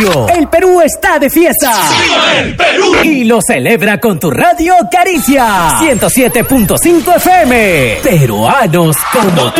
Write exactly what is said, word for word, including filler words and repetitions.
aniversario. El Perú está de fiesta. ¡Viva el Perú! Y lo celebra con tu radio Caricia ciento siete punto cinco F M. Peruanos como tú.